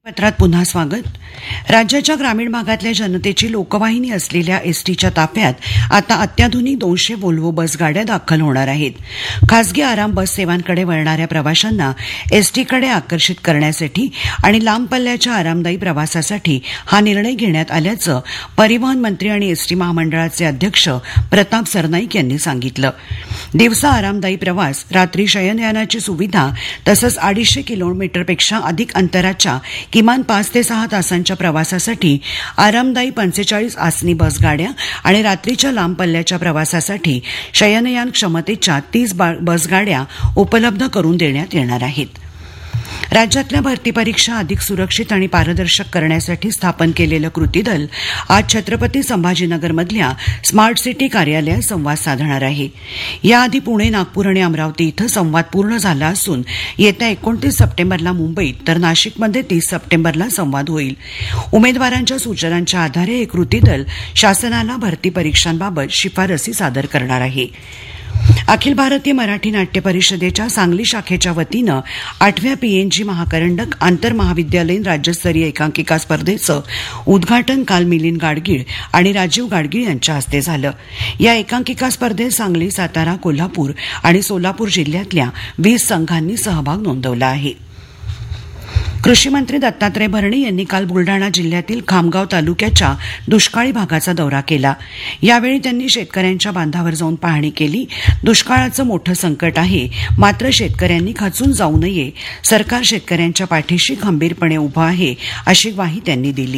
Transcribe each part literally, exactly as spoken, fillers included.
पत्रात पुन्हा स्वागत. राज्याच्या ग्रामीण भागातल्या जनतेची लोकवाहिनी असलेल्या एसटीच्या ताफ्यात आता अत्याधुनिक दोनशे व्होल्वो बस गाड्या दाखल होणार आहेत. खासगी आराम बस सेवांकडे वळणाऱ्या प्रवाशांना एसटीकडे आकर्षित करण्यासाठी आणि लांब पल्ल्याच्या आरामदायी प्रवासासाठी हा निर्णय घेण्यात आल्याचं परिवहन मंत्री आणि एसटी महामंडळाचे अध्यक्ष प्रताप सरनाईक यांनी सांगितलं. दिवसा आरामदायी प्रवास, रात्री शयनयानाची सुविधा तसंच अडीचशे किलोमीटरपेक्षा अधिक अंतराच्या किमान पाच ते सहा तासांच्या प्रवासासाठी आरामदायी पंचेचाळीस आसनी बस गाड्या आणि रात्रीच्या लांब पल्ल्याच्या प्रवासासाठी शयनयान क्षमतेच्या तीस बस गाड्या उपलब्ध करून देण्यात येणार आहेत. राज्यातल्या भरती परीक्षा अधिक सुरक्षित आणि पारदर्शक करण्यासाठी स्थापन केलेलं कृती दल आज छत्रपती संभाजीनगरमधल्या स्मार्ट सिटी कार्यालयात संवाद साधणार आहे. याआधी पुणे, नागपूर आणि अमरावती इथं संवाद पूर्ण झाला असून येत्या एकोणतीस सप्टेंबरला मुंबईत तर नाशिकमध्ये तीस सप्टेंबरला संवाद होईल. उमेदवारांच्या सूचनांच्या आधारे हे कृती दल शासनाला भरती परीक्षांबाबत शिफारसी सादर करणार आहे. अखिल भारतीय मराठी नाट्य परिषदेच्या सांगली शाखेच्या वतीनं आठव्या पीएनजी महाकरंडक आंतर महाविद्यालयीन राज्यस्तरीय एकांकिका स्पर्धेचं उद्घाटन काल मिलिंद गाडगीळ आणि राजीव गाडगीळ यांच्या हस्ते झालं. या एकांकिका स्पर्धेत सांगली, सातारा, कोल्हापूर आणि सोलापूर जिल्ह्यातल्या वीस संघांनी सहभाग नोंदवला आहे. कृषी मंत्री दत्तात्रय भरणे यांनी काल बुलडाणा जिल्ह्यातील खामगाव तालुक्याच्या दुष्काळी भागाचा दौरा केला. यावेळी त्यांनी शेतकऱ्यांच्या बांधावर जाऊन पाहणी केली. दुष्काळाचं मोठं संकट आहे, मात्र शेतकऱ्यांनी खचून जाऊ नये. सरकार शेतकऱ्यांच्या पाठीशी खंबीरपणे उभं आहे, अशी ग्वाही त्यांनी दिली.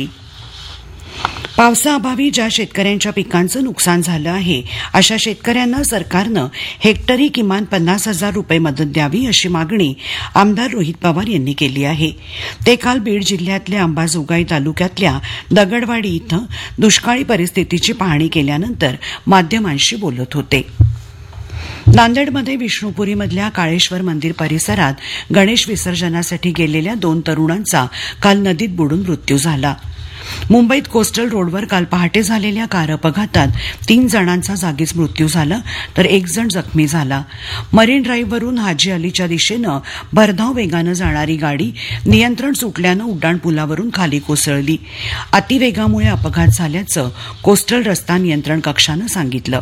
पावसाअभावी ज्या शेतकऱ्यांच्या पिकांचं नुकसान झालं आहे अशा शेतकऱ्यांना सरकारनं हेक्टरी किमान पन्नास हजार रुपये मदत द्यावी अशी मागणी आमदार रोहित पवार यांनी केली आहे. ते काल बीड जिल्ह्यातल्या अंबाजोगाई तालुक्यातल्या दगडवाडी इथं दुष्काळी परिस्थितीची पाहणी केल्यानंतर माध्यमांशी बोलत होते. नांदेडमध्ये विष्णुपुरीमधल्या काळेश्वर मंदिर परिसरात गणेश विसर्जनासाठी गेलेल्या दोन तरुणांचा काल नदीत बुडून मृत्यू झाला. मुंबईत कोस्टल रोडवर काल पहाटे झालेल्या कार अपघातात तीन जणांचा जागीच मृत्यू झाला तर एक जण जखमी झाला. मरीन ड्राईव्हवरून हाजी अलीच्या दिशेनं भरधाव वेगानं जाणारी गाडी नियंत्रण सुटल्यानं उड्डाणपुलावरून खाली कोसळली. अतिवेगामुळे अपघात झाल्याचं कोस्टल रस्ता नियंत्रण कक्षानं सांगितलं.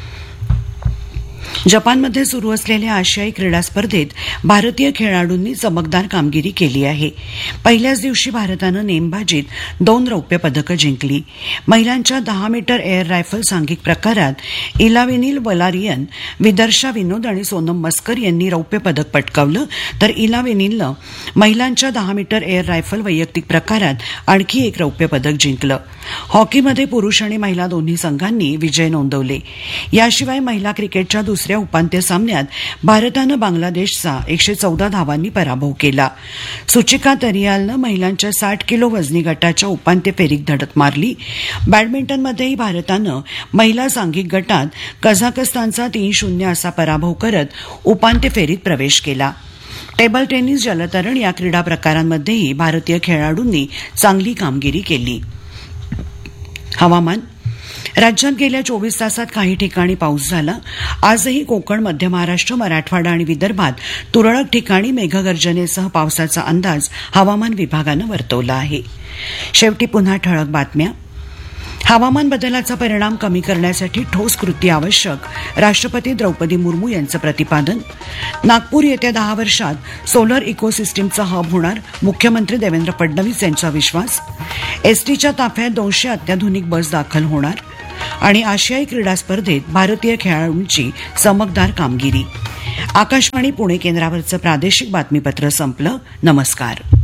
जपानमध्ये सुरू असलेल्या आशियाई क्रीडा स्पर्धेत भारतीय खेळाडूंनी चमकदार कामगिरी केली आहे. पहिल्याच दिवशी भारतानं नेमबाजीत दोन रौप्य पदकं जिंकली. महिलांच्या दहा मीटर एअर रायफल सांघिक प्रकारात इलावेनिल वलारियन, विदर्शा विनोद आणि सोनम मस्कर यांनी रौप्य पदक पटकावलं तर इलावेनिलनं महिलांच्या दहा मीटर एअर रायफल वैयक्तिक प्रकारात आणखी एक रौप्य पदक जिंकलं. हॉकीमध्ये पुरुष आणि महिला दोन्ही संघांनी विजय नोंदवले. याशिवाय महिला क्रिकेटच्या दुसऱ्या उपांत्य सामन्यात भारतानं बांगलादेशचा एकशे चौदा धावांनी पराभव केला. सुचिका तरियालनं महिलांच्या साठ किलो वजनी गटाच्या उपांत्य फेरीत धडक मारली. बॅडमिंटनमध्येही भारतानं महिला सांघिक गटात कझाकस्तानचा तीन शून्य असा पराभव करत उपांत्य फेरीत प्रवेश केला. टेबल टेनिस, जलतरण या क्रीडा प्रकारांमध्येही भारतीय खेळाडूंनी चांगली कामगिरी केली. हवामान. राज्यात गेल्या चोवीस तासात काही ठिकाणी पाऊस झाला. आजही कोकण, मध्य महाराष्ट्र, मराठवाडा आणि विदर्भात तुरळक ठिकाणी मेघगर्जनेसह पावसाचा अंदाज हवामान विभागानं वर्तवला आहे. शेवटी पुन्हा ठळक बातम्या. हवामान बदलाचा परिणाम कमी करण्यासाठी ठोस कृती आवश्यक, राष्ट्रपती द्रौपदी मुर्मू यांचं प्रतिपादन. नागपूर येत्या दहा वर्षात सोलर इकोसिस्टीमचा हब होणार, मुख्यमंत्री देवेंद्र फडणवीस यांचा विश्वास. एसटीच्या ताफ्यात दोनशे अत्याधुनिक बस दाखल होणार आणि आशियाई क्रीडा स्पर्धेत भारतीय खेळाडूंची चमकदार कामगिरी. आकाशवाणी पुणे केंद्रावरचं प्रादेशिक बातमीपत्र संपलं. नमस्कार.